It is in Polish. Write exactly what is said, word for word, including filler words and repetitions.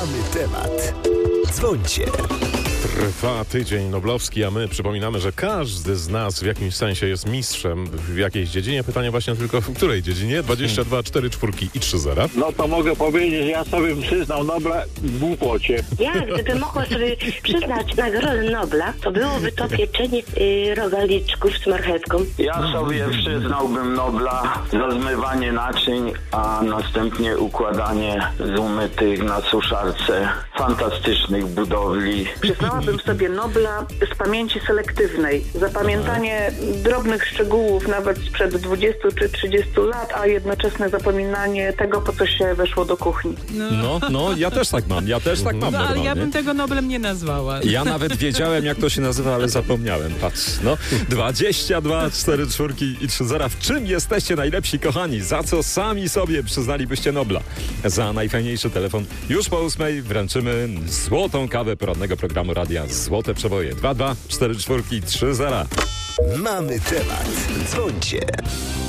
Mamy temat. Dzwońcie. Trwa tydzień noblowski, a my przypominamy, że każdy z nas w jakimś sensie jest mistrzem w jakiejś dziedzinie. Pytanie właśnie tylko w której dziedzinie? dwadzieścia dwa, cztery czwórki i trzy zera. No to mogę powiedzieć, że ja sobie przyznał Nobla w głupocie. Ja, gdybym mogła sobie przyznać Nagrodę Nobla, to byłoby to pieczenie y, rogaliczków z marchewką. Ja sobie przyznałbym Nobla za zmywanie naczyń, a następnie układanie z umytych na suszarce fantastycznych budowli. Przyznałabym sobie Nobla z pamięci selektywnej. Zapamiętanie drobnych szczegółów nawet sprzed dwudziestu czy trzydziestu lat, a jednoczesne zapominanie tego, po co się weszło do kuchni. No, no, ja też tak mam, ja też tak mam No, ale normalnie. ja bym tego Noblem nie nazwała. Ja nawet wiedziałem, jak to się nazywa, ale zapomniałem. Patrz, no. dwadzieścia dwa, cztery czwórki i trzy zera. W czym jesteście najlepsi, kochani? Za co sami sobie przyznalibyście Nobla? Za najfajniejszy telefon już po ósmej wręczymy złotą kawę porannego programu radia Złote Przeboje. dwa dwa, cztery czwórki, trzy zera. Mamy temat. Dzwońcie.